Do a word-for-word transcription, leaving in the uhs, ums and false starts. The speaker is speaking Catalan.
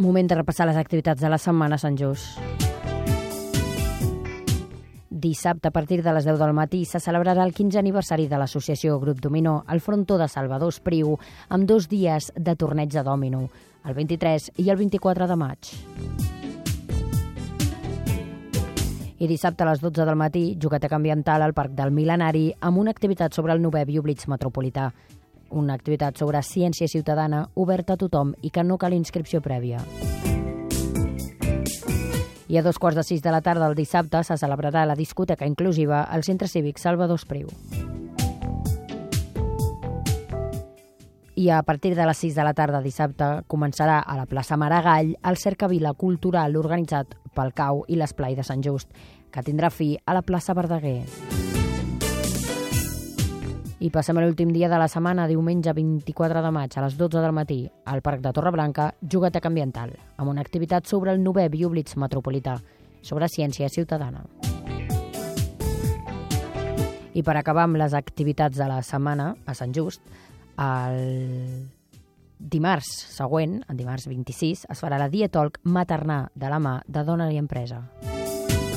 Moment de repassar les activitats de la setmana a Sant Just. Dissabte, a partir de les deu del matí, se celebrarà el quinzè aniversari de l'associació Grup Dominó al frontó de Salvador Espriu, amb dos dies de torneig de dòmino, el vint-i-tres i el vint-i-quatre de maig. I dissabte a les dotze del matí, jogueteca ambiental al Parc del Mil·lenari amb una activitat sobre el novè Bioblitz metropolità. Una activitat sobre ciència ciutadana oberta a tothom i que no cal inscripció prèvia. I a dos quarts de sis de la tarda del dissabte se celebrarà la discoteca inclusiva al Centre Cívic Salvador Espriu. I a partir de les sis de la tarda dissabte començarà a la plaça Maragall el Cercavila Cultural organitzat pel C A U i l'Esplai de Sant Just, que tindrà fi a la plaça Verdaguer. I passem a l'últim dia de la setmana, diumenge vint-i-quatre de maig, a les dotze del matí, al Parc de Torreblanca, jogueteca ambiental, amb una activitat sobre el novè Bioblitz metropolità, sobre ciència ciutadana. I per acabar amb les activitats de la setmana a Sant Just, el dimarts següent, el dimarts vint-i-sis, es farà la Dietalk maternà de la mà de Dona i Empresa.